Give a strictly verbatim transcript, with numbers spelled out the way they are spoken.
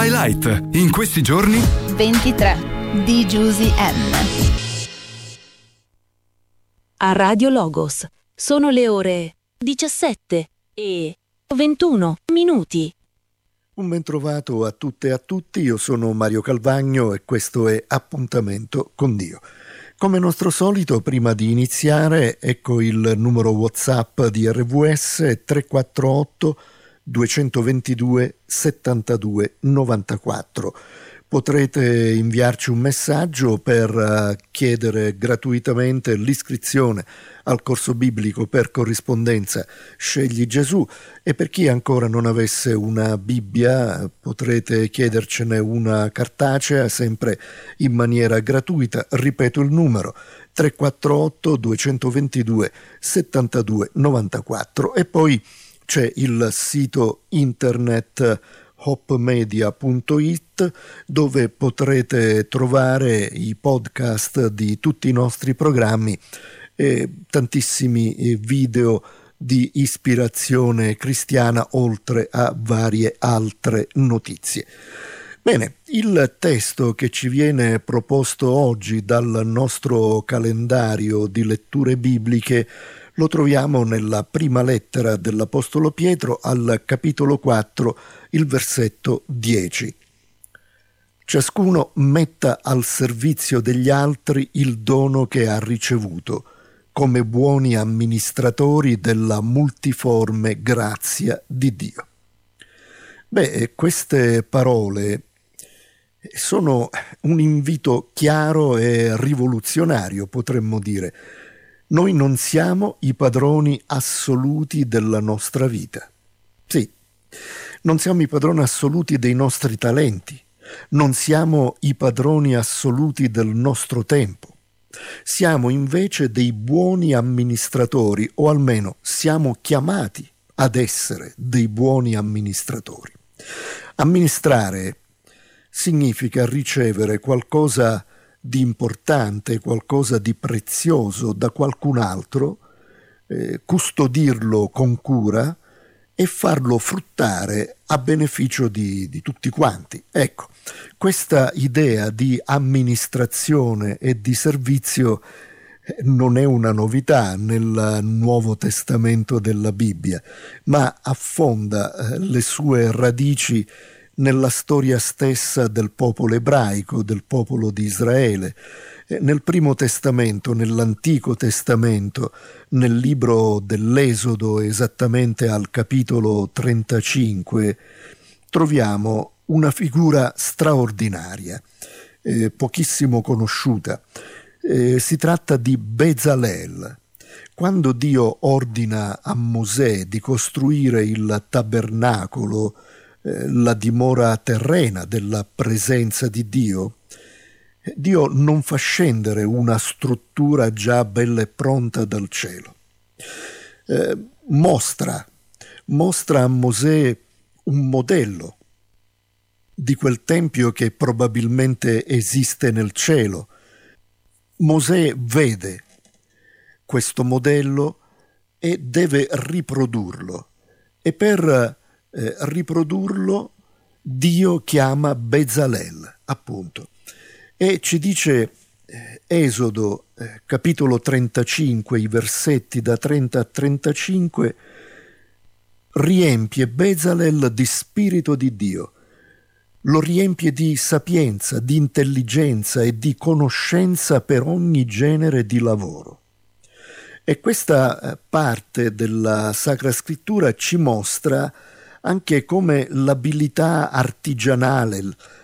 Twilight. In questi giorni ventitré di Giusy M. A Radio Logos sono le ore diciassette e ventuno minuti. Un ben trovato a tutte e a tutti, io sono Mario Calvagno e questo è Appuntamento con Dio. Come nostro solito, prima di iniziare, ecco il numero WhatsApp di R V S tre quattro otto due due due settantadue novantaquattro. Potrete inviarci un messaggio per chiedere gratuitamente l'iscrizione al corso biblico per corrispondenza Scegli Gesù, e per chi ancora non avesse una Bibbia potrete chiedercene una cartacea sempre in maniera gratuita. Ripeto il numero tre quattro otto due due due settantadue novantaquattro, e poi c'è il sito internet hope media punto it dove potrete trovare i podcast di tutti i nostri programmi e tantissimi video di ispirazione cristiana, oltre a varie altre notizie. Bene, il testo che ci viene proposto oggi dal nostro calendario di letture bibliche lo troviamo nella prima lettera dell'Apostolo Pietro al capitolo quattro, il versetto dieci. Ciascuno metta al servizio degli altri il dono che ha ricevuto, come buoni amministratori della multiforme grazia di Dio. Beh, queste parole sono un invito chiaro e rivoluzionario, potremmo dire. Noi non siamo i padroni assoluti della nostra vita. Sì, non siamo i padroni assoluti dei nostri talenti, non siamo i padroni assoluti del nostro tempo. Siamo invece dei buoni amministratori, o almeno siamo chiamati ad essere dei buoni amministratori. Amministrare significa ricevere qualcosa di importante, qualcosa di prezioso da qualcun altro, eh, custodirlo con cura e farlo fruttare a beneficio di, di tutti quanti. Ecco, questa idea di amministrazione e di servizio eh, non è una novità nel Nuovo Testamento della Bibbia, ma affonda eh, le sue radici nella storia stessa del popolo ebraico, del popolo di Israele. Nel Primo Testamento, nell'Antico Testamento, nel libro dell'Esodo, esattamente al capitolo trentacinque, troviamo una figura straordinaria, eh, pochissimo conosciuta. Eh, si tratta di Bezalel. Quando Dio ordina a Mosè di costruire il tabernacolo, la dimora terrena della presenza di Dio, Dio non fa scendere una struttura già bella e pronta dal cielo. Eh, mostra, mostra a Mosè un modello di quel tempio che probabilmente esiste nel cielo. Mosè vede questo modello e deve riprodurlo, e per Eh, riprodurlo Dio chiama Bezalel, appunto, e ci dice eh, Esodo eh, capitolo trentacinque, i versetti da trenta a trentacinque: riempie Bezalel di spirito di Dio, lo riempie di sapienza, di intelligenza e di conoscenza per ogni genere di lavoro. E questa eh, parte della Sacra Scrittura ci mostra anche come l'abilità artigianale,